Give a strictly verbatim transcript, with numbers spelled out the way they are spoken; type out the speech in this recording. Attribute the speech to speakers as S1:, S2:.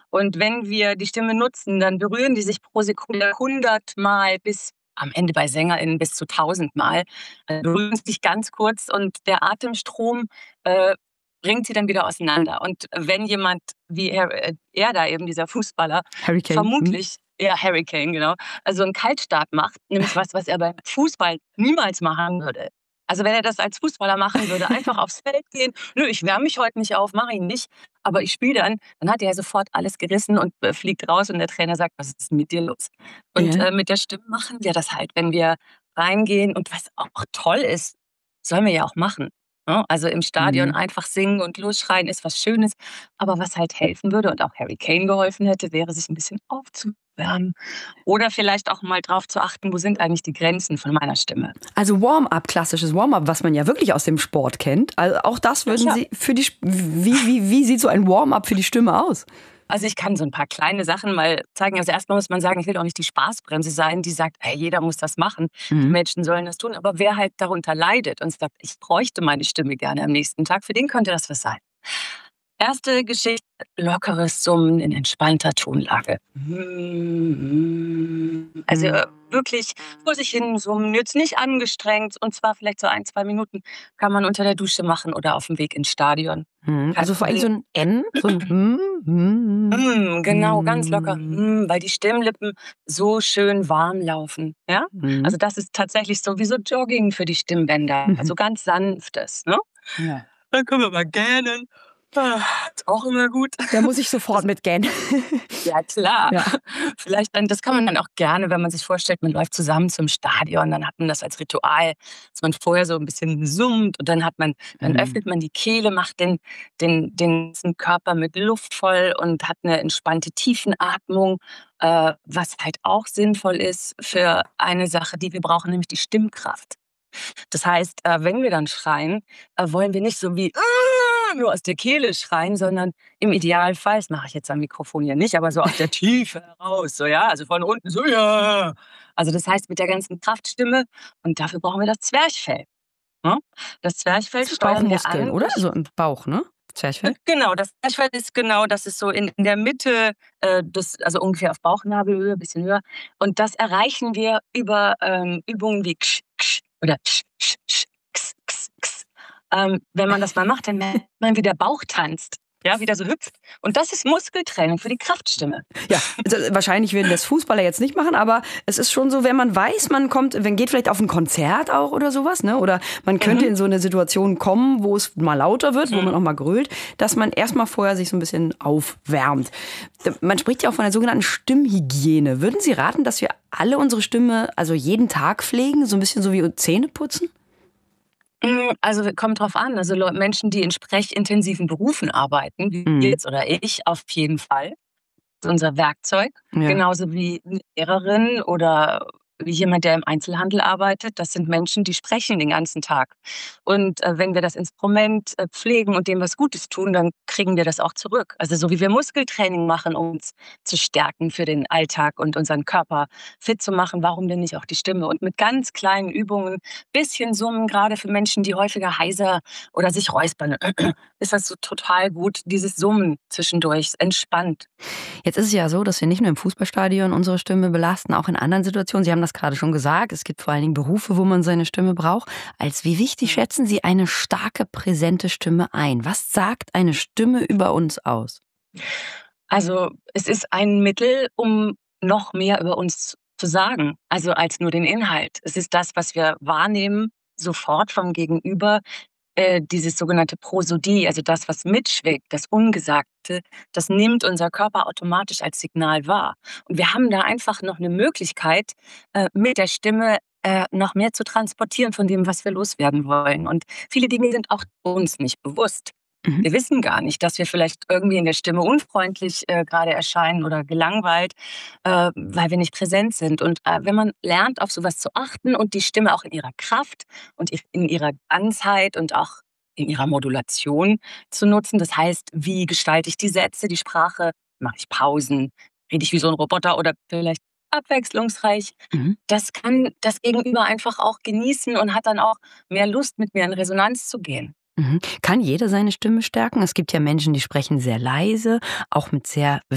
S1: Und wenn wir die Stimme nutzen, dann berühren die sich pro Sekunde hundert Mal bis am Ende bei SängerInnen bis zu tausend Mal. Äh, berühren sich ganz kurz und der Atemstrom äh, bringt sie dann wieder auseinander. Und wenn jemand wie er, äh, er da eben, dieser Fußballer,
S2: Harry Kane.
S1: vermutlich, ja, Harry Kane, genau, also einen Kaltstart macht, nämlich was, was er beim Fußball niemals machen würde. Also wenn er das als Fußballer machen würde, einfach aufs Feld gehen, nö, ich wärme mich heute nicht auf, mache ich nicht, aber ich spiele dann, dann hat er sofort alles gerissen und äh, fliegt raus und der Trainer sagt, was ist mit dir los? Und
S2: Ja.
S1: äh, mit der Stimme machen wir das halt, wenn wir reingehen und was auch toll ist, sollen wir ja auch machen. Ne? Also im Stadion
S2: Mhm.
S1: einfach singen und losschreien ist was Schönes, aber was halt helfen würde und auch Harry Kane geholfen hätte, wäre sich ein bisschen aufzuwärmen oder vielleicht auch mal drauf zu achten, wo sind eigentlich die Grenzen von meiner Stimme.
S2: Also Warm-up, klassisches Warm-up, was man ja wirklich aus dem Sport kennt. Also auch das würden
S1: Ja.
S2: Sie für die, wie, wie, wie sieht so ein Warm-up für die Stimme aus?
S1: Also ich kann so ein paar kleine Sachen mal zeigen. Also erstmal muss man sagen, ich will auch nicht die Spaßbremse sein, die sagt, hey, jeder muss das machen, die
S2: Mhm.
S1: Menschen sollen das tun. Aber wer halt darunter leidet und sagt, ich bräuchte meine Stimme gerne am nächsten Tag, für den könnte das was sein. Erste Geschichte, lockeres Summen in entspannter Tonlage. Also äh, wirklich vor sich hin summen, jetzt nicht angestrengt und zwar vielleicht so ein, zwei Minuten kann man unter der Dusche machen oder auf dem Weg ins Stadion.
S2: Mhm.
S1: Kein
S2: Also vor allem so
S1: Problem.
S2: ein N, so ein hm, hm,
S1: Mm, genau, ganz locker,
S2: hm,
S1: mm, weil die Stimmlippen so schön warm laufen. Ja?
S2: hm.
S1: Also das ist tatsächlich so wie so Jogging für die Stimmbänder, also ganz sanftes. Ne?
S2: Ja.
S1: Dann können wir mal gähnen. Ah, ist auch immer gut.
S2: Da muss ich sofort
S1: Das,
S2: mitgehen.
S1: ja, klar.
S2: Ja.
S1: Vielleicht dann, das kann man dann auch gerne, wenn man sich vorstellt, man läuft zusammen zum Stadion, dann hat man das als Ritual, dass man vorher so ein bisschen summt und dann hat man, dann
S2: Mhm.
S1: öffnet man die Kehle, macht den, den, den ganzen Körper mit Luft voll und hat eine entspannte Tiefenatmung, äh, was halt auch sinnvoll ist für eine Sache, die wir brauchen, nämlich die Stimmkraft. Das heißt, äh, wenn wir dann schreien, äh, wollen wir nicht so wie "Ah", nur aus der Kehle schreien, sondern im Idealfall, das mache ich jetzt am Mikrofon hier nicht, aber so aus der Tiefe heraus, so ja, also von unten so ja. Also das heißt mit der ganzen Kraftstimme und dafür brauchen wir das Zwerchfell. Ne? Das Zwerchfell
S2: Das sind
S1: steuern wir
S2: Bauchmuskeln,
S1: an
S2: oder?
S1: durch
S2: Also im Bauch, ne?
S1: äh,
S2: Zwerchfell?
S1: genau, das Zwerchfell ist genau, das ist so in, in der Mitte, äh, des, also ungefähr auf Bauchnabelhöhe, ein bisschen höher. Und das erreichen wir über ähm, Übungen wie ksch, ksch oder ksch, ksch, ksch, ksch, ksch, ksch. Ähm, wenn man das mal macht, dann merkt man, wie der Bauch tanzt. Ja, wieder so hüpft. Und das ist Muskeltraining für die Kraftstimme.
S2: Ja, also wahrscheinlich werden das Fußballer jetzt nicht machen, aber es ist schon so, wenn man weiß, man kommt, wenn geht vielleicht auf ein Konzert auch oder sowas, ne? Oder man könnte
S1: Mhm.
S2: in so eine Situation kommen, wo es mal lauter wird, wo
S1: Mhm.
S2: man auch mal grölt, dass man erstmal vorher sich so ein bisschen aufwärmt. Man spricht ja auch von der sogenannten Stimmhygiene. Würden Sie raten, dass wir alle unsere Stimme also jeden Tag pflegen, so ein bisschen so wie Zähne putzen?
S1: Mm, Also kommt drauf an. Also Leu- Menschen, die in sprechintensiven Berufen arbeiten, wie
S2: Mhm.
S1: jetzt oder ich, auf jeden Fall. Unser Werkzeug,
S2: Ja.
S1: genauso wie 'ne Lehrerin oder wie jemand, der im Einzelhandel arbeitet. Das sind Menschen, die sprechen den ganzen Tag. Und, äh, wenn wir das Instrument, äh, pflegen und dem was Gutes tun, dann kriegen wir das auch zurück. Also, so wie wir Muskeltraining machen, um uns zu stärken für den Alltag und unseren Körper fit zu machen, warum denn nicht auch die Stimme? Und mit ganz kleinen Übungen, bisschen summen, grade für Menschen, die häufiger heiser oder sich räuspern, ist das so total gut, dieses Summen zwischendurch, entspannt.
S2: Jetzt ist es ja so, dass wir nicht nur im Fußballstadion unsere Stimme belasten, auch in anderen Situationen. Sie haben das gerade schon gesagt. Es gibt vor allen Dingen Berufe, wo man seine Stimme braucht. Als wie wichtig
S1: Mhm.
S2: schätzen Sie eine starke, präsente Stimme ein? Was sagt eine Stimme über uns aus?
S1: Also, es ist ein Mittel, um noch mehr über uns zu sagen, also als nur den Inhalt. Es ist das, was wir wahrnehmen, sofort vom Gegenüber, äh, dieses sogenannte Prosodie, also das, was mitschwingt, das Ungesagte, das nimmt unser Körper automatisch als Signal wahr. Und wir haben da einfach noch eine Möglichkeit, äh, mit der Stimme, äh, noch mehr zu transportieren von dem, was wir loswerden wollen. Und viele Dinge sind auch uns nicht bewusst.
S2: Mhm.
S1: Wir wissen gar nicht, dass wir vielleicht irgendwie in der Stimme unfreundlich, äh, grade erscheinen oder gelangweilt, äh, weil wir nicht präsent sind. Und, äh, wenn man lernt, auf so was zu achten und die Stimme auch in ihrer Kraft und i in ihrer Ganzheit und auch in ihrer Modulation zu nutzen, das heißt, wie gestalte ich die Sätze, die Sprache? Mache ich Pausen? Rede ich wie so 'n Roboter oder vielleicht abwechslungsreich?
S2: Mhm.
S1: Das kann das Gegenüber einfach auch genießen und hat dann auch mehr Lust, mit mir in Resonanz zu gehen.
S2: Mhm. Kann jeder seine Stimme stärken? Es gibt ja Menschen, die sprechen sehr leise, auch mit sehr